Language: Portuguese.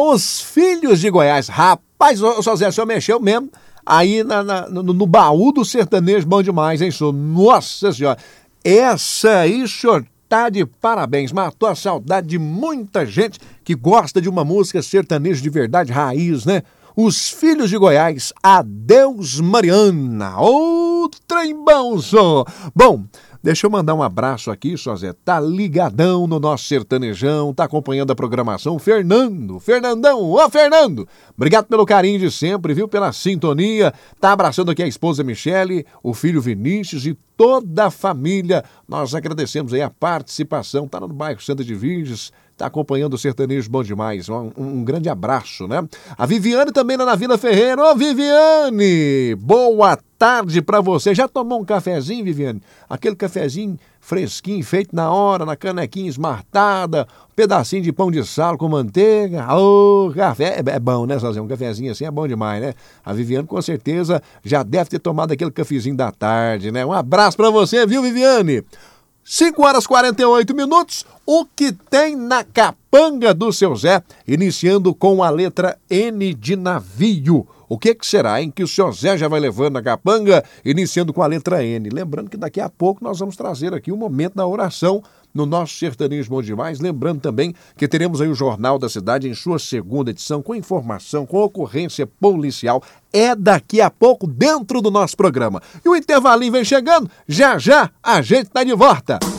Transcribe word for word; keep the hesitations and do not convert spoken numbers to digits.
Os Filhos de Goiás. Rapaz, ô, ô Zé, o senhor mexeu mesmo aí na, na, no, no baú do sertanejo bom demais, hein, senhor? Nossa Senhora, essa aí, senhor, tá de parabéns. Matou a saudade de muita gente que gosta de uma música sertaneja de verdade, raiz, né? Os Filhos de Goiás, Adeus Mariana. Ô, trem bom, senhor. Bom, deixa eu mandar um abraço aqui, só Zé. Tá ligadão no nosso sertanejão, tá acompanhando a programação. Fernando, Fernandão, ô Fernando, obrigado pelo carinho de sempre, viu? Pela sintonia. Tá abraçando aqui a esposa Michele, o filho Vinícius e toda a família. Nós agradecemos aí a participação. Tá no bairro Santa de Virges, tá acompanhando o sertanejo bom demais. Um, um grande abraço, né? A Viviane também lá na Vila Ferreira. Ô, Viviane, boa tarde pra você. Já tomou um cafezinho, Viviane? Aquele cafezinho fresquinho, feito na hora, na canequinha esmartada, um pedacinho de pão de sal com manteiga. Ô, café, é, é bom, né, Sozinho? Um cafezinho assim é bom demais, né? A Viviane com certeza já deve ter tomado aquele cafezinho da tarde, né? Um abraço pra você, viu, Viviane? cinco horas e quarenta e oito minutos, o que tem na capanga do seu Zé, iniciando com a letra N de navio. O que, que será, hein, que o seu Zé já vai levando na capanga, iniciando com a letra N? Lembrando que daqui a pouco nós vamos trazer aqui o momento da oração no nosso Sertanejo Bom Demais. Lembrando também que teremos aí o Jornal da Cidade em sua segunda edição, com informação, com ocorrência policial. É daqui a pouco dentro do nosso programa. E o intervalinho vem chegando, já já a gente tá de volta.